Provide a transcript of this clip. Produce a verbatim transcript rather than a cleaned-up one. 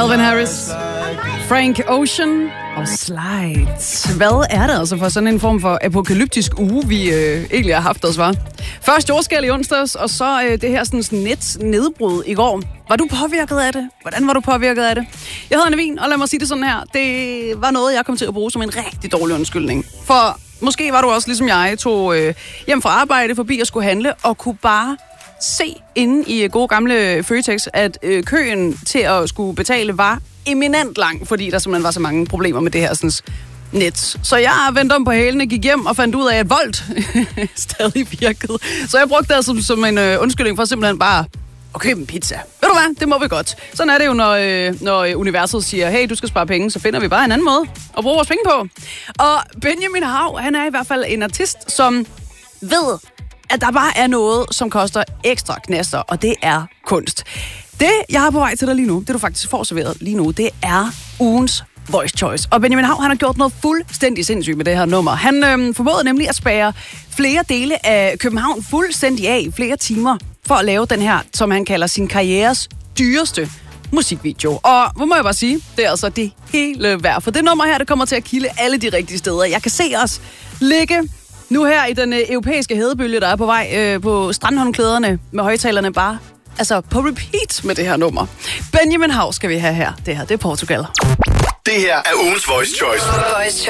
Calvin Harris, Frank Ocean og Slides. Hvad er det altså for sådan en form for apokalyptisk uge, vi øh, egentlig har haft os, var? Først jordskælv i onsdags, og så øh, det her sådan, sådan net nedbrud i går. Var du påvirket af det? Hvordan var du påvirket af det? Jeg hedder Navin, og lad mig sige det sådan her. Det var noget, jeg kom til at bruge som en rigtig dårlig undskyldning. For måske var du også ligesom jeg, tog øh, hjem fra arbejde forbi og skulle handle, og kunne bare se inde i gode gamle Føtex, at øh, køen til at skulle betale var eminent lang, fordi der simpelthen var så mange problemer med det her sådan, net. Så jeg vendte om på hælene, gik hjem og fandt ud af, at Volt stadig virkede. Så jeg brugte det som, som en øh, undskyldning for simpelthen bare at købe en pizza. Ved du hvad? Det må vi godt. Sådan er det jo, når, øh, når universet siger, hey, du skal spare penge, så finder vi bare en anden måde at bruge vores penge på. Og Benjamin Hav, han er i hvert fald en artist, som ved, at der bare er noget, som koster ekstra knaster, og det er kunst. Det, jeg har på vej til dig lige nu, det du faktisk får serveret lige nu, det er ugens Voice Choice. Og Benjamin Hav, han har gjort noget fuldstændig sindssygt med det her nummer. Han øhm, formåede nemlig at spærre flere dele af København fuldstændig af i flere timer for at lave den her, som han kalder sin karrieres dyreste musikvideo. Og hvor må jeg bare sige, det er altså det hele værd. For det nummer her, det kommer til at kilde alle de rigtige steder. Jeg kan se os ligge nu her i den øh, europæiske hedebølge, der er på vej øh, på strandhåndklæderne med højtalerne bare, altså på repeat med det her nummer. Benjamin Hav skal vi have her. Det her, det er Portugal. Det her er ugens Voice Choice. Voice